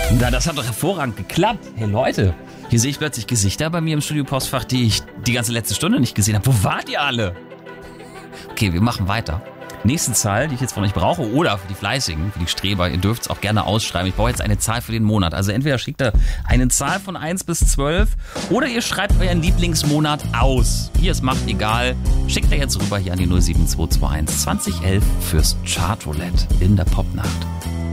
Na, das hat doch hervorragend geklappt. Hey Leute, hier sehe ich plötzlich Gesichter bei mir im Studio-Postfach, die ich die ganze letzte Stunde nicht gesehen habe. Wo wart ihr alle? Okay, wir machen weiter. Nächste Zahl, die ich jetzt von euch brauche, oder für die Fleißigen, für die Streber, ihr dürft es auch gerne ausschreiben. Ich brauche jetzt eine Zahl für den Monat. Also entweder schickt ihr eine Zahl von 1 bis 12 oder ihr schreibt euren Lieblingsmonat aus. Wie ihr es macht, egal. Schickt ihr jetzt rüber hier an die 07221 2011 fürs Chartroulette in der Popnacht.